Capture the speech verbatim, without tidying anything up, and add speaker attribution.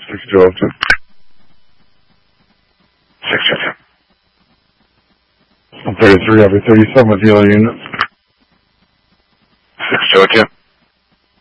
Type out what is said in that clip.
Speaker 1: six Georgia.
Speaker 2: six Georgia.
Speaker 1: one thirty-three, every thirty-seven with the other units.
Speaker 2: six Georgia.